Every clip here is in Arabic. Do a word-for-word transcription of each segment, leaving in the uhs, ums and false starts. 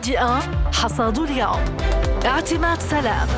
ميديا حصاد اليوم. اعتماد سلام.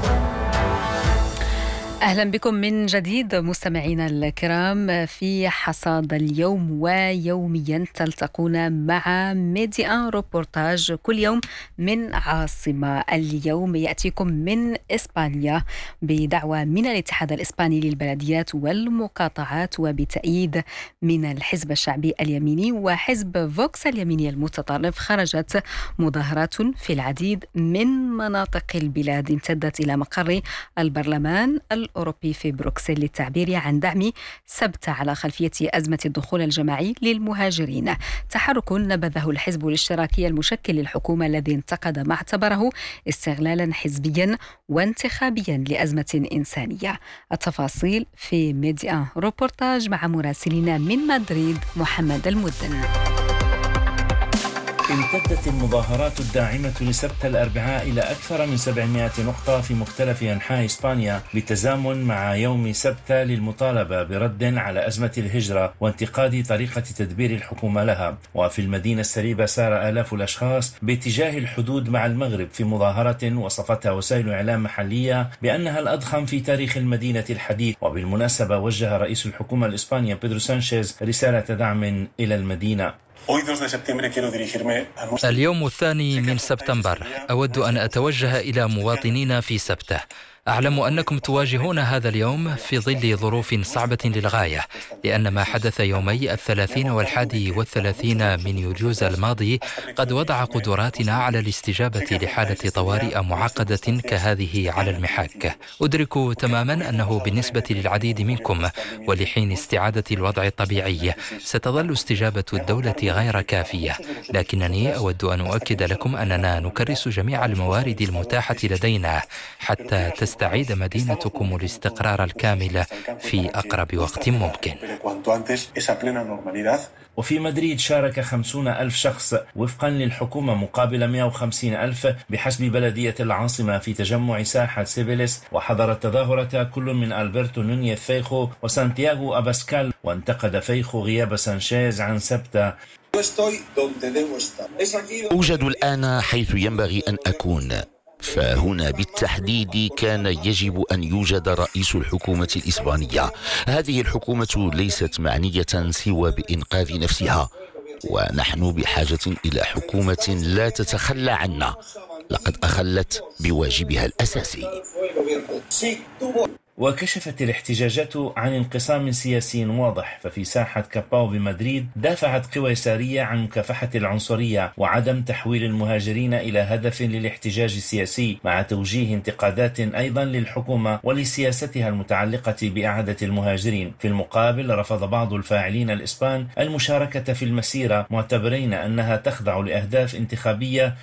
أهلا بكم من جديد مستمعينا الكرام في حصاد اليوم، ويوميا تلتقون مع ميديا روبورتاج كل يوم من عاصمة. اليوم يأتيكم من إسبانيا بدعوة من الاتحاد الإسباني للبلديات والمقاطعات وبتأييد من الحزب الشعبي اليميني وحزب فوكس اليميني المتطرف. خرجت مظاهرات في العديد من مناطق البلاد امتدت إلى مقر البرلمان الأوروبي في بروكسل للتعبير عن دعم سبت على خلفية أزمة الدخول الجماعي للمهاجرين. تحرك نبذه الحزب الاشتراكي المشكل للحكومة الذي انتقد ما اعتبره استغلالا حزبيا وانتخابيا لأزمة إنسانية. التفاصيل في ميديا روبورتاج مع مراسلنا من مدريد محمد المدن. امتدت المظاهرات الداعمة لسبت الأربعاء إلى أكثر من سبعمائة نقطة في مختلف أنحاء إسبانيا بالتزامن مع يوم سبت للمطالبة برد على أزمة الهجرة وانتقاد طريقة تدبير الحكومة لها. وفي المدينة السريبة سار آلاف الأشخاص باتجاه الحدود مع المغرب في مظاهرة وصفتها وسائل إعلام محلية بأنها الأضخم في تاريخ المدينة الحديث. وبالمناسبة وجه رئيس الحكومة الإسبانية بيدرو سانشيز رسالة دعم إلى المدينة. اليوم الثاني من سبتمبر أود أن أتوجه إلى مواطنينا في سبتة. أعلم أنكم تواجهون هذا اليوم في ظل ظروف صعبة للغاية، لأن ما حدث يومي الثلاثين والحادي والثلاثين من يوليوز الماضي قد وضع قدراتنا على الاستجابة لحالة طوارئ معقدة كهذه على المحك. أدرك تماما أنه بالنسبة للعديد منكم ولحين استعادة الوضع الطبيعي ستظل استجابة الدولة غير كافية، لكنني أود أن أؤكد لكم أننا نكرس جميع الموارد المتاحة لدينا حتى تستعيد مدينتكم الاستقرار الكامل في أقرب وقت ممكن. وفي مدريد شارك خمسون ألف شخص وفقا للحكومة مقابل مئة وخمسين ألف بحسب بلدية العاصمة في تجمع ساحة سيبيليس. وحضر التظاهرة كل من ألبرتو نونيز فيخو وسانتياغو أباسكال، وانتقد فيخو غياب سانشيز عن سبتة. أوجد الآن حيث ينبغي أن أكون، فهنا بالتحديد كان يجب أن يوجد رئيس الحكومة الإسبانية. هذه الحكومة ليست معنية سوى بإنقاذ نفسها، ونحن بحاجة إلى حكومة لا تتخلى عنا. لقد أخلت بواجبها الأساسي. وكشفت الاحتجاجات عن انقسام سياسي واضح، ففي ساحة كاباو بمدريد دافعت قوى يسارية عن مكافحة العنصرية وعدم تحويل المهاجرين إلى هدف للاحتجاج السياسي، مع توجيه انتقادات أيضا للحكومة ولسياستها المتعلقة بإعادة المهاجرين. في المقابل رفض بعض الفاعلين الإسبان المشاركة في المسيرة، معتبرين أنها تخضع لأهداف انتخابية